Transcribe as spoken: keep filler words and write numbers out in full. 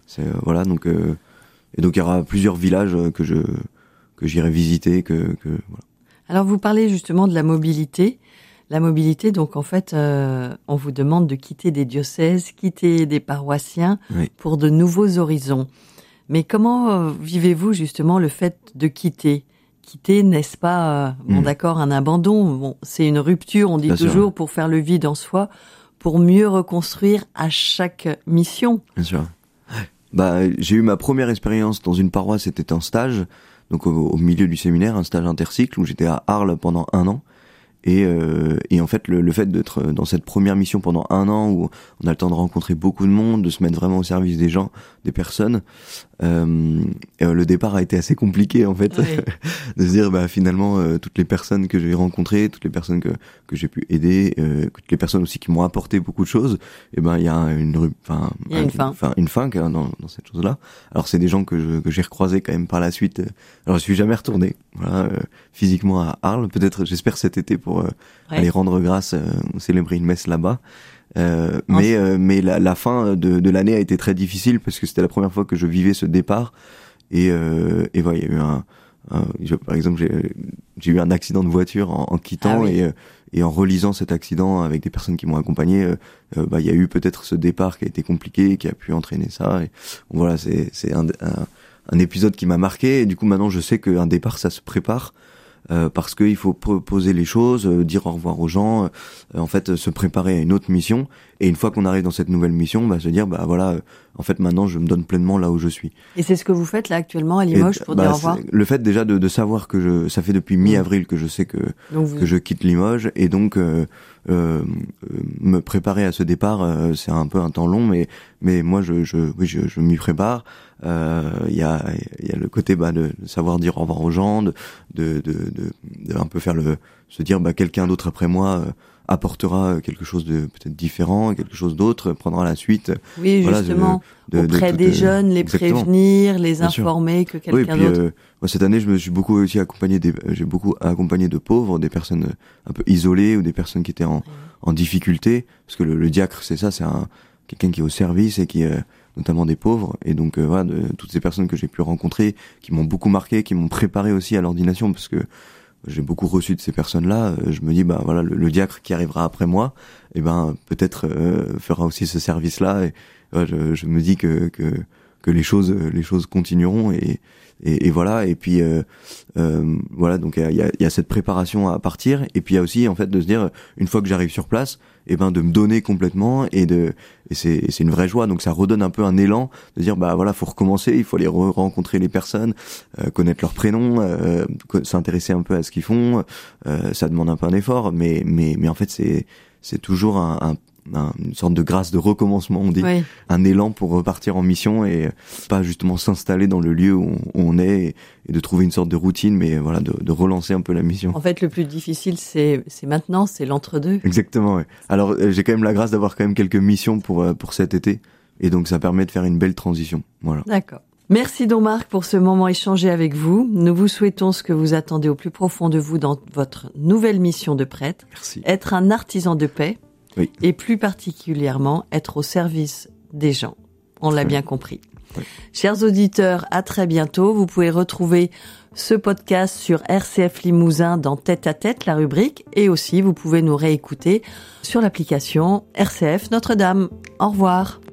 C'est, euh, voilà, donc euh, et donc il y aura plusieurs villages que je que j'irai visiter, que, que voilà. Alors vous parlez justement de la mobilité. La mobilité, donc en fait, euh, on vous demande de quitter des diocèses, quitter des paroissiens Oui. pour de nouveaux horizons. Mais comment euh, vivez-vous justement le fait de quitter ? Quitter, n'est-ce pas, euh, bon mmh. d'accord, un abandon, bon, c'est une rupture, on dit Bien toujours, sûr. pour faire le vide en soi, pour mieux reconstruire à chaque mission. Bien sûr. Bah, j'ai eu ma première expérience dans une paroisse, c'était un stage, donc au, au milieu du séminaire, un stage intercycle où j'étais à Arles pendant un an. Et, euh, et en fait, le, le fait d'être dans cette première mission pendant un an où on a le temps de rencontrer beaucoup de monde, de se mettre vraiment au service des gens, des personnes, euh, euh, le départ a été assez compliqué en fait, Oui. de se dire bah finalement euh, toutes les personnes que j'ai rencontrées, toutes les personnes que que j'ai pu aider, euh, toutes les personnes aussi qui m'ont apporté beaucoup de choses, et ben il y a une, enfin, il y a une fin, enfin une fin dans, dans cette chose-là. Alors c'est des gens que je, que j'ai recroisés quand même par la suite. Alors je suis jamais retourné, voilà, euh, physiquement à Arles. Peut-être, j'espère cet été pour euh, ouais. aller rendre grâce, euh, célébrer une messe là-bas. Euh, mais euh, mais la, la fin de, de l'année a été très difficile parce que c'était la première fois que je vivais ce départ et euh, et voilà, il y a eu un, un je, par exemple j'ai j'ai eu un accident de voiture en, en quittant. Ah oui. et et en relisant cet accident avec des personnes qui m'ont accompagné, euh, euh, bah il y a eu peut-être ce départ qui a été compliqué, qui a pu entraîner ça. Et bon, voilà, c'est c'est un, un un épisode qui m'a marqué et du coup maintenant je sais qu'un départ ça se prépare. Euh, parce qu'il faut poser les choses, euh, dire au revoir aux gens, euh, en fait euh, se préparer à une autre mission, et une fois qu'on arrive dans cette nouvelle mission, bah se dire bah voilà, euh, en fait maintenant je me donne pleinement là où je suis. Et c'est ce que vous faites là actuellement à Limoges et, pour bah, dire au revoir. Le fait déjà de, de savoir que je, ça fait depuis mi-avril que je sais que donc vous... que je quitte Limoges, et donc euh, euh, me préparer à ce départ, euh, c'est un peu un temps long, mais mais moi je je oui je, je m'y prépare. Il euh, y a il y a le côté bah de, de savoir dire au revoir aux gens, de de de, de, de un peu faire le se dire bah quelqu'un d'autre après moi euh, apportera quelque chose de peut-être différent, quelque chose d'autre prendra la suite. Oui, voilà, justement, de, de, auprès de, de, des jeunes, les exactement. prévenir, les Bien informer sûr. Que quelqu'un oui, puis, d'autre. Euh, moi, cette année, je me suis beaucoup aussi accompagné des, j'ai beaucoup accompagné de pauvres, des personnes un peu isolées ou des personnes qui étaient en, en difficulté, parce que le, le diacre, c'est ça, c'est un quelqu'un qui est au service et qui euh, notamment des pauvres, et donc euh, voilà, de, toutes ces personnes que j'ai pu rencontrer, qui m'ont beaucoup marqué, qui m'ont préparé aussi à l'ordination, parce que j'ai beaucoup reçu de ces personnes-là. Euh, je me dis bah voilà, le, le diacre qui arrivera après moi, et eh ben peut-être euh, fera aussi ce service-là. Et ouais, je, je me dis que que que les choses les choses continueront et et, et voilà. Et puis euh, euh, voilà, donc il y a il y a cette préparation à partir, et puis il y a aussi en fait de se dire une fois que j'arrive sur place, et eh ben de me donner complètement, et de et c'est c'est une vraie joie. Donc ça redonne un peu un élan de dire bah voilà, faut recommencer, il faut aller re- rencontrer les personnes, euh, connaître leurs prénoms, euh, s'intéresser un peu à ce qu'ils font. Euh, ça demande un peu un effort, mais mais mais en fait c'est c'est toujours un, un une sorte de grâce de recommencement, on dit, oui. Un élan pour repartir en mission et pas justement s'installer dans le lieu où on est, et, et de trouver une sorte de routine, mais voilà, de, de relancer un peu la mission. En fait, le plus difficile, c'est c'est maintenant, c'est l'entre-deux. Exactement, ouais. Alors euh, j'ai quand même la grâce d'avoir quand même quelques missions pour euh, pour cet été, et donc ça permet de faire une belle transition. Voilà. D'accord. Merci Don Marc pour ce moment échangé avec vous. Nous vous souhaitons ce que vous attendez au plus profond de vous dans votre nouvelle mission de prêtre. Merci. Être un artisan de paix. Oui. Et plus particulièrement, être au service des gens. On l'a oui. bien compris. Oui. Chers auditeurs, à très bientôt. Vous pouvez retrouver ce podcast sur R C F Limousin dans Tête à Tête, la rubrique. Et aussi, vous pouvez nous réécouter sur l'application R C F Notre-Dame. Au revoir.